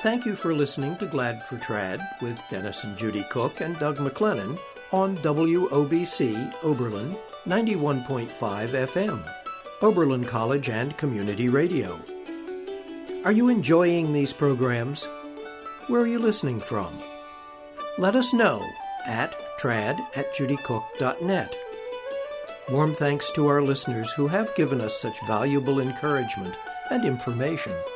Thank you for listening to Glad for Trad with Dennis and Judy Cook and Doug McLennan on WOBC Oberlin 91.5 FM, Oberlin College and Community Radio. Are you enjoying these programs? Where are you listening from? Let us know at trad@judycook.net. Warm thanks to our listeners who have given us such valuable encouragement and information.